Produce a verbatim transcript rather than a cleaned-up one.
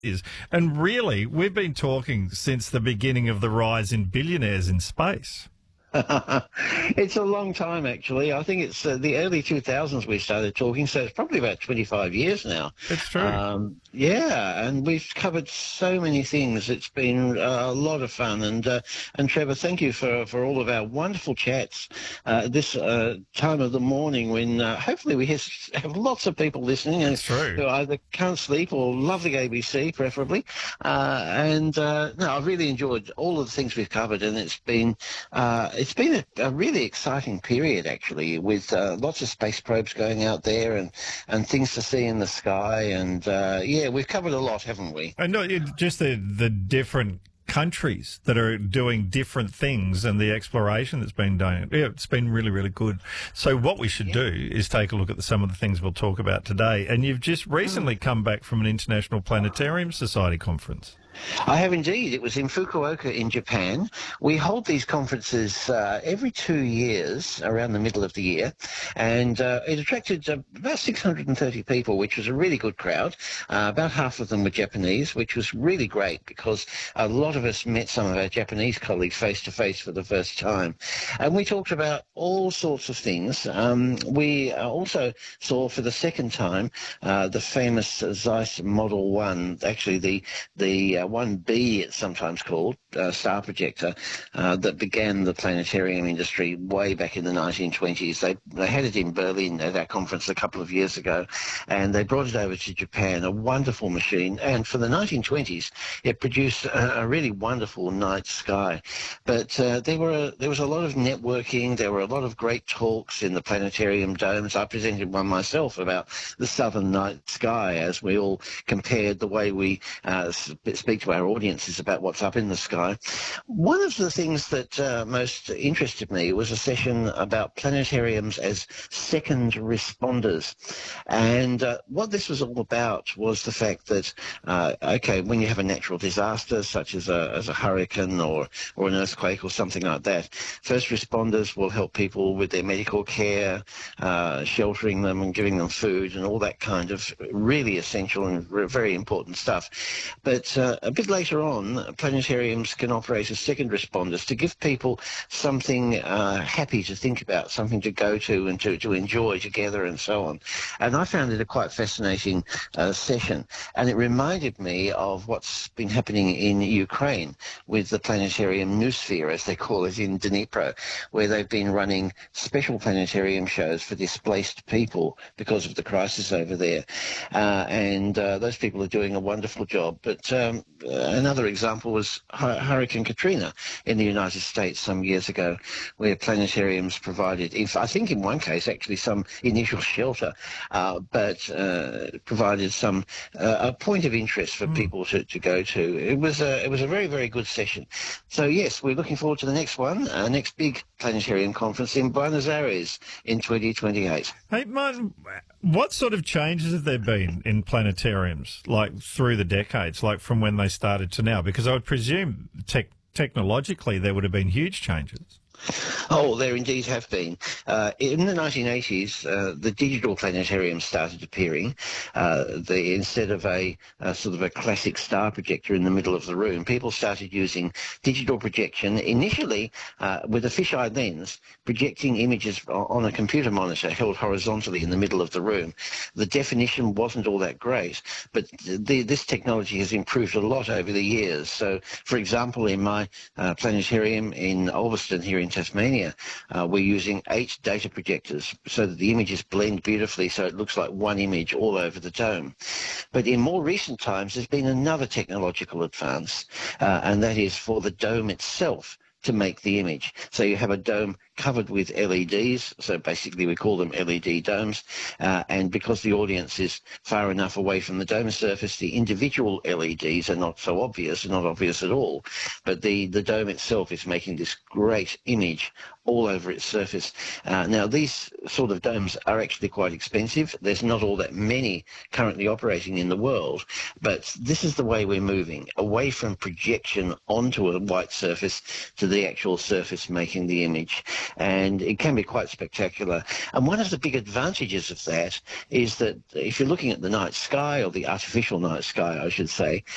is. And really, we've been talking since the beginning of the rise in billionaires in space. It's a long time, actually. I think it's uh, the early two thousands we started talking, so it's probably about twenty-five years now. It's true. Um, yeah, and we've covered so many things. It's been uh, a lot of fun. And uh, and Trevor, thank you for, for all of our wonderful chats uh, this uh, time of the morning when uh, hopefully we have, have lots of people listening and who either can't sleep or love the A B C, preferably. Uh, and uh, no, I've really enjoyed all of the things we've covered, and it's been... Uh, It's been a, a really exciting period, actually, with uh, lots of space probes going out there and, and things to see in the sky. And, uh, yeah, we've covered a lot, haven't we? And no, it, just the, the different countries that are doing different things and the exploration that's been done. Yeah, it's been really, really good. So what we should Yeah. do is take a look at the, some of the things we'll talk about today. And you've just recently Mm. come back from an International Planetarium Society conference. I have indeed. It was in Fukuoka in Japan. We hold these conferences uh, every two years around the middle of the year, and uh, it attracted uh, about six hundred thirty people, which was a really good crowd. Uh, about half of them were Japanese, which was really great because a lot of us met some of our Japanese colleagues face to face for the first time. And we talked about all sorts of things. Um, we uh, also saw for the second time uh, the famous Zeiss Model one, actually the, the uh, one B, it's sometimes called, uh, star projector, uh, that began the planetarium industry way back in the nineteen twenties. They, they had it in Berlin at our conference a couple of years ago, and they brought it over to Japan, a wonderful machine. And for the nineteen twenties, it produced a, a really wonderful night sky. But uh, there were a, there was a lot of networking. There were a lot of great talks in the planetarium domes. I presented one myself about the southern night sky as we all compared the way we uh, speak to our audiences about what's up in the sky. One of the things that uh, most interested me was a session about planetariums as second responders. And uh, what this was all about was the fact that, uh, okay, when you have a natural disaster, such as a, as a hurricane or, or an earthquake or something like that, first responders will help people with their medical care, uh, sheltering them and giving them food and all that kind of really essential and very important stuff. But uh, a bit later on, planetariums can operate as second responders to give people something uh, happy to think about, something to go to and to, to enjoy together and so on. And I found it a quite fascinating uh, session. And it reminded me of what's been happening in Ukraine with the planetarium Noosphere, as they call it, in Dnipro, where they've been running special planetarium shows for displaced people because of the crisis over there. Uh, and uh, those people are doing a wonderful job. But um, another example was Hurricane Katrina in the United States some years ago, where planetariums provided, if, I think in one case, actually some initial shelter, uh, but uh, provided some uh, a point of interest for mm. people to, to go to. It was a it was a very, very good session. So yes, we're looking forward to the next one, our next big planetarium conference in Buenos Aires in twenty twenty-eight. Hey, Martin, what sort of changes have there been in planetariums, like through the decades, like from when they started to now? Because I would presume tech technologically there would have been huge changes. Oh, there indeed have been. Uh, in the nineteen eighties, uh, the digital planetarium started appearing. Uh, the, instead of a, a sort of a classic star projector in the middle of the room, people started using digital projection, initially uh, with a fisheye lens, projecting images on a computer monitor held horizontally in the middle of the room. The definition wasn't all that great, but the, this technology has improved a lot over the years. So, for example, in my uh, planetarium in Ulverston here in Tasmania, uh, we're using eight data projectors so that the images blend beautifully, so it looks like one image all over the dome. But in more recent times, there's been another technological advance, uh, and that is for the dome itself to make the image. So you have a dome covered with L E Ds, so basically we call them L E D domes, uh, and because the audience is far enough away from the dome surface, the individual L E Ds are not so obvious, not obvious at all, but the, the dome itself is making this great image all over its surface. Uh, now, these sort of domes are actually quite expensive. There's not all that many currently operating in the world, but this is the way we're moving, away from projection onto a white surface to the actual surface making the image. And it can be quite spectacular. And one of the big advantages of that is that if you're looking at the night sky, or the artificial night sky, I should say,